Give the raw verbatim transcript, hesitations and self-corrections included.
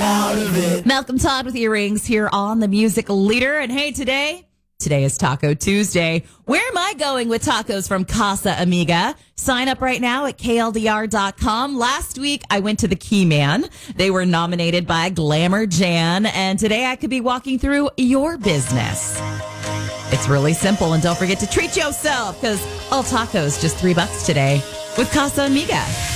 out of it. Malcolm Todd with Earrings here on The Music Leader. And hey, today, today is Taco Tuesday. Where am I going with tacos from Casa Amiga? Sign up right now at K L D R dot com. Last week, I went to the Key Man. They were nominated by Glamour Jan. And today I could be walking through your business. It's really simple. And don't forget to treat yourself because all tacos just three bucks today with Casa Amiga.